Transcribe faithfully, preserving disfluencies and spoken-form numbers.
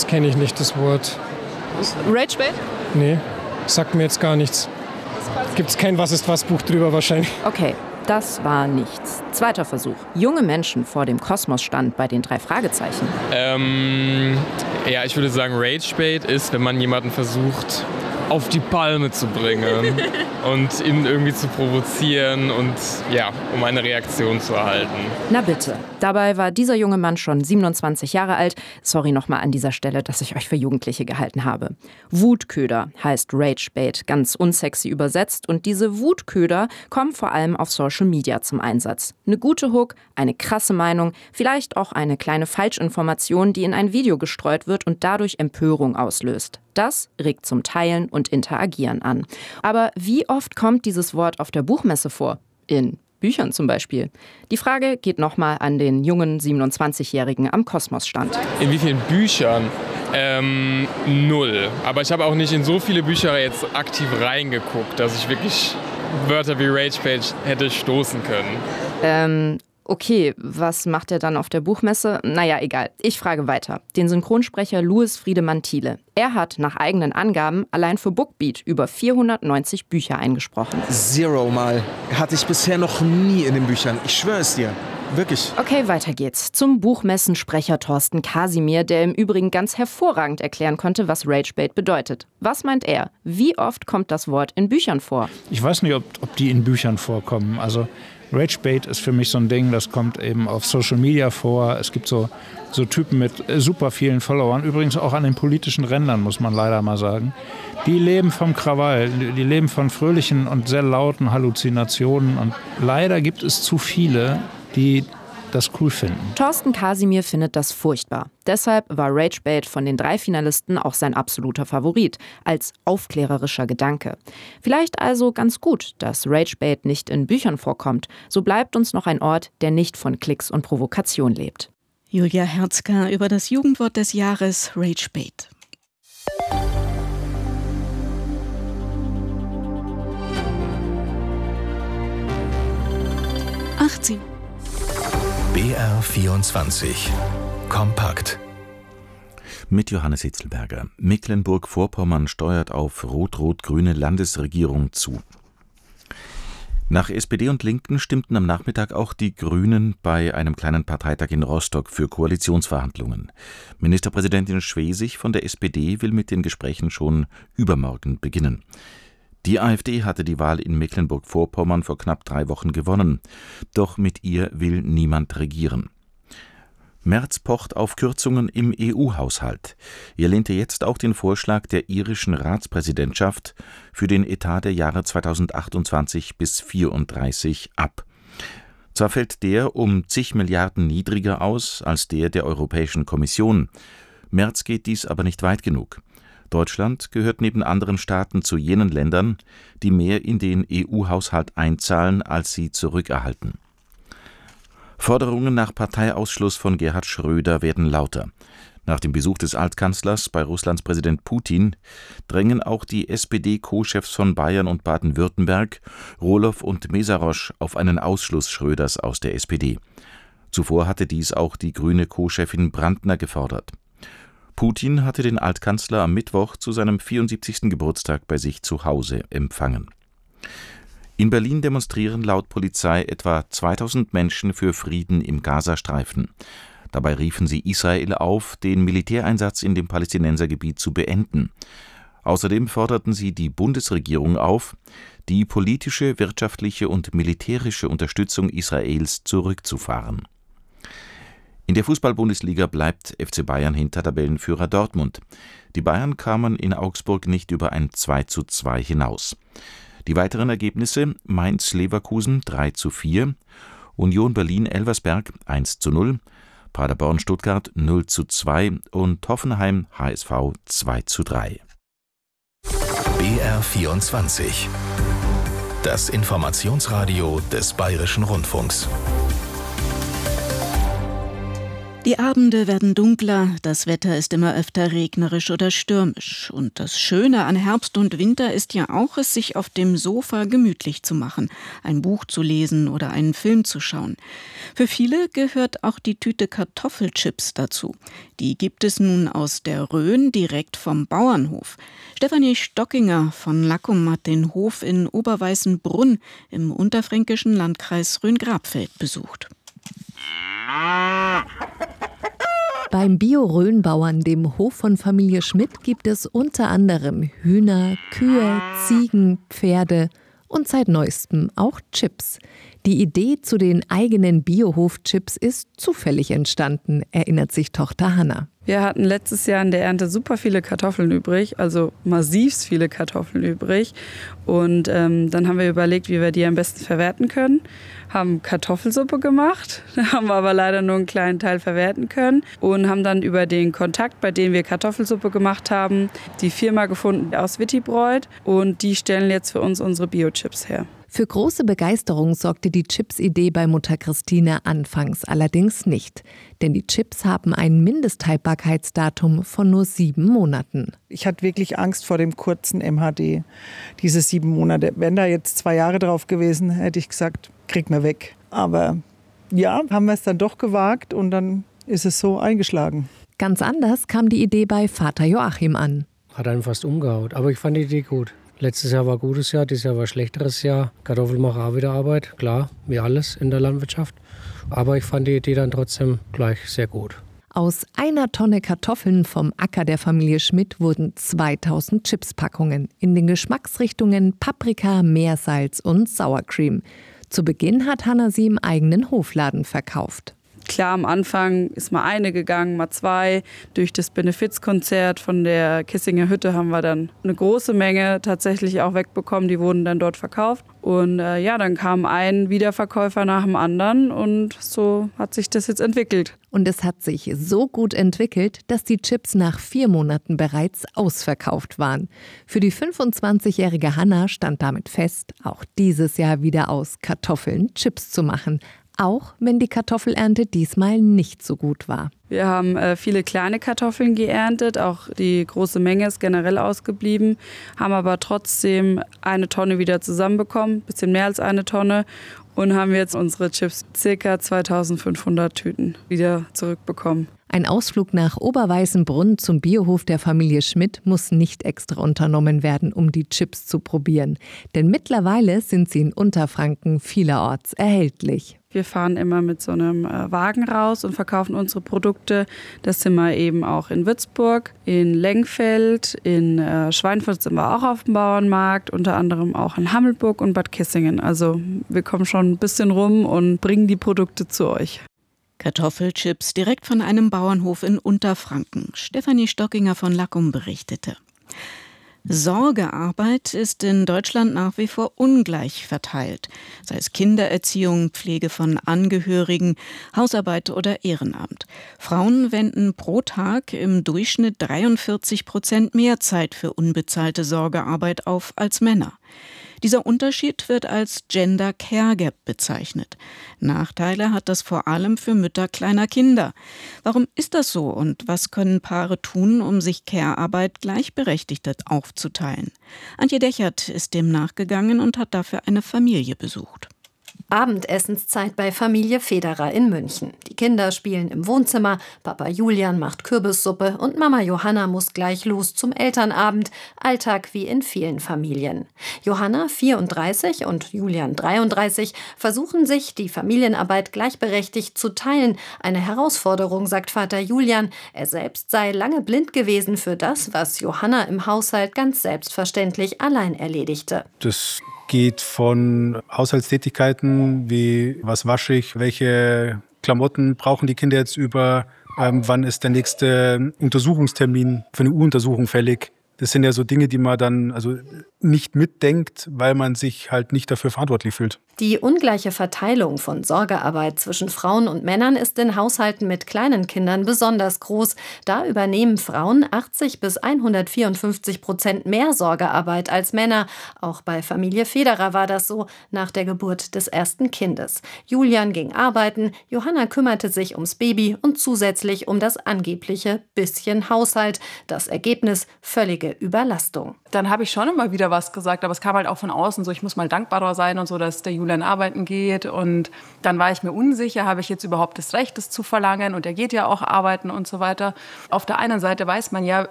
das kenne ich nicht, das Wort. Ragebait? Nee, sagt mir jetzt gar nichts. Gibt's kein Was-ist-was-Buch drüber wahrscheinlich. Okay, das war nichts. Zweiter Versuch. Junge Menschen vor dem Kosmosstand bei den drei Fragezeichen. Ähm, ja, ich würde sagen, Ragebait ist, wenn man jemanden versucht, auf die Palme zu bringen und ihn irgendwie zu provozieren und ja, um eine Reaktion zu erhalten. Na bitte. Dabei war dieser junge Mann schon siebenundzwanzig Jahre alt. Sorry nochmal an dieser Stelle, dass ich euch für Jugendliche gehalten habe. Wutköder heißt Ragebait, ganz unsexy übersetzt. Und diese Wutköder kommen vor allem auf Social Media zum Einsatz. Eine gute Hook, eine krasse Meinung, vielleicht auch eine kleine Falschinformation, die in ein Video gestreut wird und dadurch Empörung auslöst. Das regt zum Teilen und Interagieren an. Aber wie oft kommt dieses Wort auf der Buchmesse vor? In Büchern zum Beispiel. Die Frage geht nochmal an den jungen siebenundzwanzigjährigen am Kosmosstand. In wie vielen Büchern? Ähm, null. Aber ich habe auch nicht in so viele Bücher jetzt aktiv reingeguckt, dass ich wirklich Wörter wie Ragebait hätte stoßen können. Ähm... Okay, was macht er dann auf der Buchmesse? Naja, egal. Ich frage weiter. Den Synchronsprecher Louis Friedemann Thiele. Er hat nach eigenen Angaben allein für Bookbeat über vierhundertneunzig Bücher eingesprochen. Zero Mal. Hatte ich bisher noch nie in den Büchern. Ich schwöre es dir. Wirklich. Okay, weiter geht's. Zum Buchmessensprecher Thorsten Kasimir, der im Übrigen ganz hervorragend erklären konnte, was Ragebait bedeutet. Was meint er? Wie oft kommt das Wort in Büchern vor? Ich weiß nicht, ob, ob die in Büchern vorkommen. Also Ragebait ist für mich so ein Ding, das kommt eben auf Social Media vor. Es gibt so, so Typen mit super vielen Followern, übrigens auch an den politischen Rändern, muss man leider mal sagen. Die leben vom Krawall, die leben von fröhlichen und sehr lauten Halluzinationen. Und leider gibt es zu viele, die das cool finden. Thorsten Kasimir findet das furchtbar. Deshalb war Ragebait von den drei Finalisten auch sein absoluter Favorit, als aufklärerischer Gedanke. Vielleicht also ganz gut, dass Ragebait nicht in Büchern vorkommt. So bleibt uns noch ein Ort, der nicht von Klicks und Provokation lebt. Julia Herzka über das Jugendwort des Jahres Ragebait. achtzehn. B R vierundzwanzig. Kompakt. Mit Johannes Hitzelberger. Mecklenburg-Vorpommern steuert auf rot-rot-grüne Landesregierung zu. Nach S P D und Linken stimmten am Nachmittag auch die Grünen bei einem kleinen Parteitag in Rostock für Koalitionsverhandlungen. Ministerpräsidentin Schwesig von der S P D will mit den Gesprächen schon übermorgen beginnen. Die AfD hatte die Wahl in Mecklenburg-Vorpommern vor knapp drei Wochen gewonnen. Doch mit ihr will niemand regieren. Merz pocht auf Kürzungen im E U-Haushalt. Er lehnte jetzt auch den Vorschlag der irischen Ratspräsidentschaft für den Etat der Jahre zweitausendachtundzwanzig bis vierunddreißig ab. Zwar fällt der um zig Milliarden niedriger aus als der der Europäischen Kommission. Merz geht dies aber nicht weit genug. Deutschland gehört neben anderen Staaten zu jenen Ländern, die mehr in den E U-Haushalt einzahlen, als sie zurückerhalten. Forderungen nach Parteiausschluss von Gerhard Schröder werden lauter. Nach dem Besuch des Altkanzlers bei Russlands Präsident Putin drängen auch die S P D-Co-Chefs von Bayern und Baden-Württemberg, Roloff und Mesarosch, auf einen Ausschluss Schröders aus der S P D. Zuvor hatte dies auch die grüne Co-Chefin Brandner gefordert. Putin hatte den Altkanzler am Mittwoch zu seinem vierundsiebzigsten Geburtstag bei sich zu Hause empfangen. In Berlin demonstrieren laut Polizei etwa zweitausend Menschen für Frieden im Gazastreifen. Dabei riefen sie Israel auf, den Militäreinsatz in dem Palästinensergebiet zu beenden. Außerdem forderten sie die Bundesregierung auf, die politische, wirtschaftliche und militärische Unterstützung Israels zurückzufahren. In der Fußball-Bundesliga bleibt F C Bayern hinter Tabellenführer Dortmund. Die Bayern kamen in Augsburg nicht über ein zwei zu zwei hinaus. Die weiteren Ergebnisse: Mainz-Leverkusen drei zu vier, Union Berlin-Elversberg eins zu null, Paderborn-Stuttgart null zu zwei und Hoffenheim-H S V zwei zu drei. B R vierundzwanzig. Das Informationsradio des Bayerischen Rundfunks. Die Abende werden dunkler, das Wetter ist immer öfter regnerisch oder stürmisch. Und das Schöne an Herbst und Winter ist ja auch, es sich auf dem Sofa gemütlich zu machen, ein Buch zu lesen oder einen Film zu schauen. Für viele gehört auch die Tüte Kartoffelchips dazu. Die gibt es nun aus der Rhön direkt vom Bauernhof. Stefanie Stockinger von Lackum hat den Hof in Oberweißenbrunn im unterfränkischen Landkreis Rhön-Grabfeld besucht. Beim Bio-Rhön-Bauern, dem Hof von Familie Schmidt, gibt es unter anderem Hühner, Kühe, Ziegen, Pferde und seit neuestem auch Chips. Die Idee zu den eigenen Biohof-Chips ist zufällig entstanden, erinnert sich Tochter Hanna. Wir hatten letztes Jahr in der Ernte super viele Kartoffeln übrig, also massivst viele Kartoffeln übrig. Und ähm, dann haben wir überlegt, wie wir die am besten verwerten können. Haben Kartoffelsuppe gemacht, haben wir aber leider nur einen kleinen Teil verwerten können. Und haben dann über den Kontakt, bei dem wir Kartoffelsuppe gemacht haben, die Firma gefunden aus Wittibräut. Und die stellen jetzt für uns unsere Bio-Chips her. Für große Begeisterung sorgte die Chips-Idee bei Mutter Christine anfangs allerdings nicht. Denn die Chips haben ein Mindesthaltbarkeitsdatum von nur sieben Monaten. Ich hatte wirklich Angst vor dem kurzen M H D, diese sieben Monate. Wenn da jetzt zwei Jahre drauf gewesen, hätte ich gesagt, krieg mir weg. Aber ja, haben wir es dann doch gewagt und dann ist es so eingeschlagen. Ganz anders kam die Idee bei Vater Joachim an. Hat einen fast umgehauen, aber ich fand die Idee gut. Letztes Jahr war ein gutes Jahr, dieses Jahr war ein schlechteres Jahr. Kartoffeln machen auch wieder Arbeit, klar, wie alles in der Landwirtschaft. Aber ich fand die Idee dann trotzdem gleich sehr gut. Aus einer Tonne Kartoffeln vom Acker der Familie Schmidt wurden zweitausend Chipspackungen in den Geschmacksrichtungen Paprika, Meersalz und Sour Cream. Zu Beginn hat Hanna sie im eigenen Hofladen verkauft. Klar, am Anfang ist mal eine gegangen, mal zwei. Durch das Benefizkonzert von der Kissinger Hütte haben wir dann eine große Menge tatsächlich auch wegbekommen. Die wurden dann dort verkauft. Und äh, ja, dann kam ein Wiederverkäufer nach dem anderen und so hat sich das jetzt entwickelt. Und es hat sich so gut entwickelt, dass die Chips nach vier Monaten bereits ausverkauft waren. Für die fünfundzwanzigjährige Hanna stand damit fest, auch dieses Jahr wieder aus Kartoffeln Chips zu machen. Auch wenn die Kartoffelernte diesmal nicht so gut war. Wir haben äh, viele kleine Kartoffeln geerntet, auch die große Menge ist generell ausgeblieben, haben aber trotzdem eine Tonne wieder zusammenbekommen, ein bisschen mehr als eine Tonne und haben jetzt unsere Chips ca. zweitausendfünfhundert Tüten wieder zurückbekommen. Ein Ausflug nach Oberweißenbrunn zum Biohof der Familie Schmidt muss nicht extra unternommen werden, um die Chips zu probieren. Denn mittlerweile sind sie in Unterfranken vielerorts erhältlich. Wir fahren immer mit so einem Wagen raus und verkaufen unsere Produkte. Das sind wir eben auch in Würzburg, in Lengfeld, in Schweinfurt sind wir auch auf dem Bauernmarkt, unter anderem auch in Hammelburg und Bad Kissingen. Also wir kommen schon ein bisschen rum und bringen die Produkte zu euch. Kartoffelchips direkt von einem Bauernhof in Unterfranken. Stefanie Stockinger von Lackum berichtete. Sorgearbeit ist in Deutschland nach wie vor ungleich verteilt, sei es Kindererziehung, Pflege von Angehörigen, Hausarbeit oder Ehrenamt. Frauen wenden pro Tag im Durchschnitt dreiundvierzig Prozent mehr Zeit für unbezahlte Sorgearbeit auf als Männer. Dieser Unterschied wird als Gender Care Gap bezeichnet. Nachteile hat das vor allem für Mütter kleiner Kinder. Warum ist das so und was können Paare tun, um sich Care-Arbeit gleichberechtigt aufzuteilen? Antje Dechert ist dem nachgegangen und hat dafür eine Familie besucht. Abendessenszeit bei Familie Federer in München. Die Kinder spielen im Wohnzimmer, Papa Julian macht Kürbissuppe und Mama Johanna muss gleich los zum Elternabend. Alltag wie in vielen Familien. Johanna, vierunddreißig, und Julian, dreiunddreißig, versuchen sich, die Familienarbeit gleichberechtigt zu teilen. Eine Herausforderung, sagt Vater Julian. Er selbst sei lange blind gewesen für das, was Johanna im Haushalt ganz selbstverständlich allein erledigte. Das geht von Haushaltstätigkeiten wie was wasche ich, welche Klamotten brauchen die Kinder jetzt über, ähm, wann ist der nächste Untersuchungstermin für eine U-Untersuchung fällig. Das sind ja so Dinge, die man dann also nicht mitdenkt, weil man sich halt nicht dafür verantwortlich fühlt. Die ungleiche Verteilung von Sorgearbeit zwischen Frauen und Männern ist in Haushalten mit kleinen Kindern besonders groß. Da übernehmen Frauen achtzig bis hundertvierundfünfzig Prozent mehr Sorgearbeit als Männer. Auch bei Familie Federer war das so nach der Geburt des ersten Kindes. Julian ging arbeiten, Johanna kümmerte sich ums Baby und zusätzlich um das angebliche bisschen Haushalt. Das Ergebnis: völlige Überlastung. Dann habe ich schon immer wieder was gesagt, aber es kam halt auch von außen so, ich muss mal dankbarer sein und so, dass der Julian arbeiten geht. Und dann war ich mir unsicher, habe ich jetzt überhaupt das Recht, das zu verlangen? Und er geht ja auch arbeiten und so weiter. Auf der einen Seite weiß man ja,